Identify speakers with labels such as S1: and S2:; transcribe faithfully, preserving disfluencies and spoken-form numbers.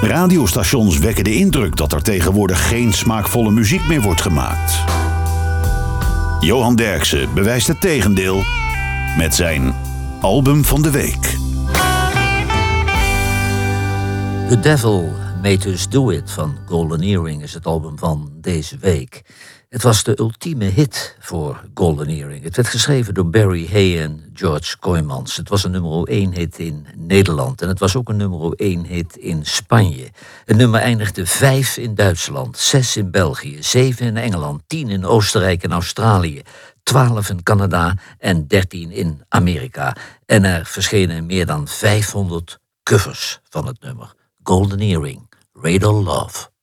S1: Radiostations wekken de indruk dat er tegenwoordig geen smaakvolle muziek meer wordt gemaakt. Johan Derksen bewijst het tegendeel met zijn album van de week.
S2: The Devil Made Us Do It van Golden Earring is het album van deze week. Het was de ultieme hit voor Golden Earring. Het werd geschreven door Barry Hay en George Kooijmans. Het was een nummer één hit in Nederland en het was ook een nummer één hit in Spanje. Het nummer eindigde vijf in Duitsland, zes in België, zeven in Engeland, tien in Oostenrijk en Australië, twaalf in Canada en dertien in Amerika. En er verschenen meer dan vijfhonderd covers van het nummer. Golden Earring, Radar Love.